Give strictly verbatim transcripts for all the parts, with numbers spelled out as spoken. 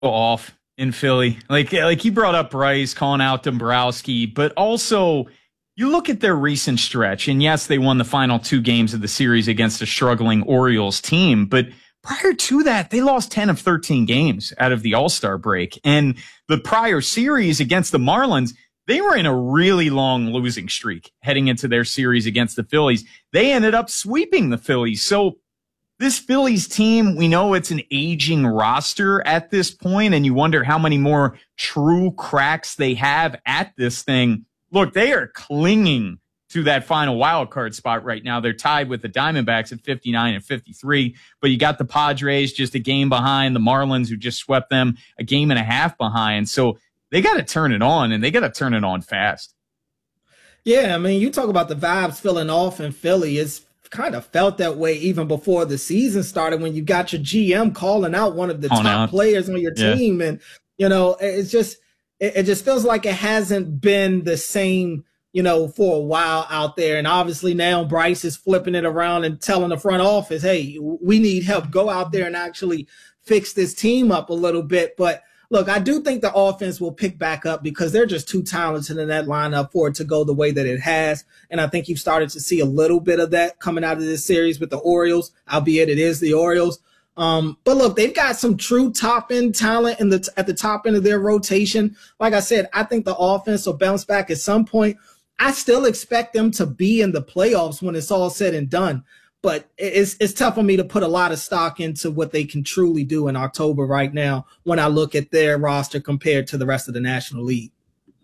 off in Philly. Like like you brought up Bryce calling out Dombrowski, but also you look at their recent stretch, and yes, they won the final two games of the series against a struggling Orioles team, but prior to that, they lost ten of thirteen games out of the All-Star break. And the prior series against the Marlins, they were in a really long losing streak heading into their series against the Phillies. They ended up sweeping the Phillies. So this Phillies team, we know it's an aging roster at this point, and you wonder how many more true cracks they have at this thing. Look, they are clinging to that final wild card spot right now. They're tied with the Diamondbacks at fifty-nine and fifty-three, but you got the Padres just a game behind, the Marlins who just swept them a game and a half behind. So they got to turn it on, and they got to turn it on fast. Yeah, I mean, you talk about the vibes filling off in Philly. It's kind of felt that way even before the season started when you got your G M calling out one of the On top out. players on your Yeah. team. And, you know, it's just, it, it just feels like it hasn't been the same, you know, for a while out there. And obviously now Bryce is flipping it around and telling the front office, hey, we need help. Go out there and actually fix this team up a little bit. But look, I do think the offense will pick back up because they're just too talented in that lineup for it to go the way that it has. And I think you've started to see a little bit of that coming out of this series with the Orioles, albeit it is the Orioles. Um, but look, they've got some true top end talent in the, at the top end of their rotation. Like I said, I think the offense will bounce back at some point. I still expect them to be in the playoffs when it's all said and done. But it's it's tough for me to put a lot of stock into what they can truly do in October right now when I look at their roster compared to the rest of the National League.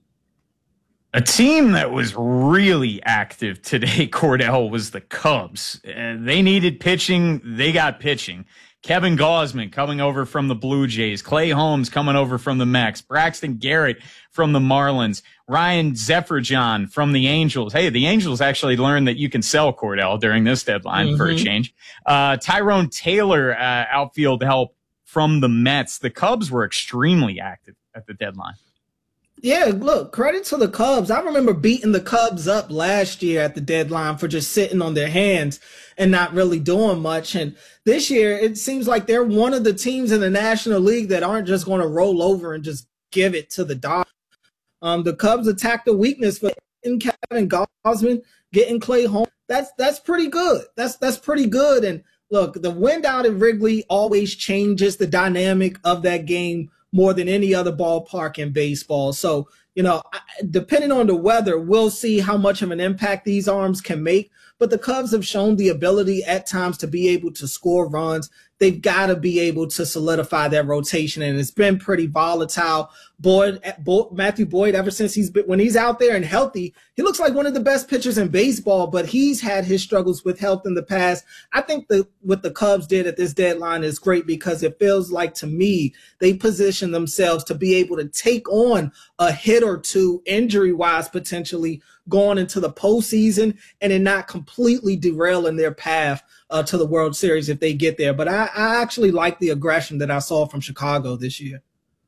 A team that was really active today, Cordell, was the Cubs. Uh, they needed pitching. They got pitching. Kevin Gausman coming over from the Blue Jays. Clay Holmes coming over from the Mets. Braxton Garrett from the Marlins. Ryan Zephyr-John from the Angels. Hey, the Angels actually learned that you can sell Cordell during this deadline mm-hmm. for a change. Uh, Tyrone Taylor, uh, outfield help from the Mets. The Cubs were extremely active at the deadline. Yeah, look, credit to the Cubs. I remember beating the Cubs up last year at the deadline for just sitting on their hands and not really doing much. And this year, it seems like they're one of the teams in the National League that aren't just going to roll over and just give it to the Dodgers. Um, the Cubs attacked the weakness for getting Kevin Gausman, getting Clay Holmes. That's that's pretty good. That's that's pretty good. And look, the wind out at Wrigley always changes the dynamic of that game more than any other ballpark in baseball. So, you know, depending on the weather, we'll see how much of an impact these arms can make. But the Cubs have shown the ability at times to be able to score runs. They've got to be able to solidify their rotation, and it's been pretty volatile. Boyd, Matthew Boyd, ever since he's been, when he's out there and healthy, he looks like one of the best pitchers in baseball, but he's had his struggles with health in the past. I think that what the Cubs did at this deadline is great because it feels like, to me, they position themselves to be able to take on a hit or two injury-wise potentially going into the postseason and then not completely derailing their path uh, to the World Series if they get there. But I, I actually like the aggression that I saw from Chicago this year.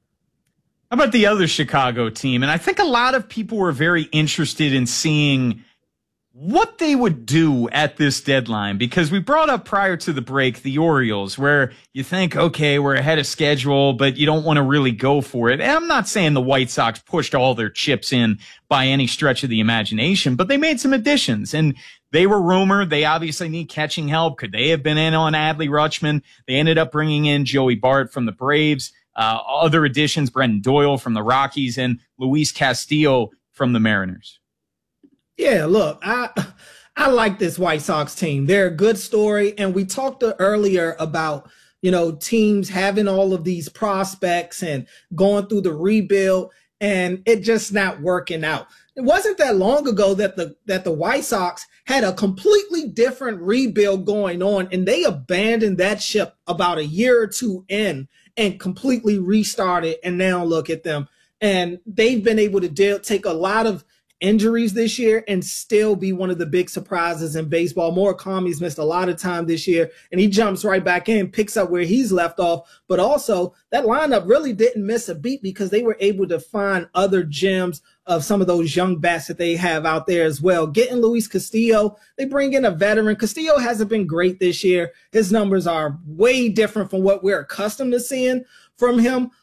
How about the other Chicago team? And I think a lot of people were very interested in seeing what they would do at this deadline, because we brought up prior to the break the Orioles, where you think, okay, we're ahead of schedule, but you don't want to really go for it. And I'm not saying the White Sox pushed all their chips in by any stretch of the imagination, but they made some additions, and they were rumored. They obviously need catching help. Could they have been in on Adley Rutschman? They ended up bringing in Joey Bart from the Braves. Uh, other additions, Brendan Doyle from the Rockies and Luis Castillo from the Mariners. Yeah, look, I I like this White Sox team. They're a good story. And we talked earlier about, you know, teams having all of these prospects and going through the rebuild and it just not working out. It wasn't that long ago that the that the White Sox had a completely different rebuild going on, and they abandoned that ship about a year or two in and completely restarted. And now look at them. And they've been able to deal, take a lot of injuries this year and still be one of the big surprises in baseball. Murakami's missed a lot of time this year, and he jumps right back in, picks up where he's left off. But also, that lineup really didn't miss a beat because they were able to find other gems of some of those young bats that they have out there as well. Getting Luis Castillo, they bring in a veteran. Castillo hasn't been great this year. His numbers are way different from what we're accustomed to seeing from him.